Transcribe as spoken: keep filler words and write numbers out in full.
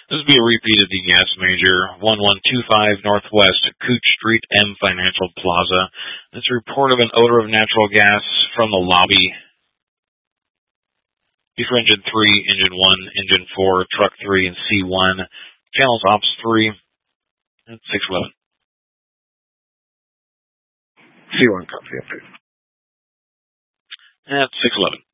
This would be a repeat of the gas major, one one two five Northwest Cooch Street, M Financial Plaza. It's a report of an odor of natural gas from the lobby. For engine three, engine one, engine four, truck three, and C one. Channels ops three, and six eleven. C one copy, update. At six eleven.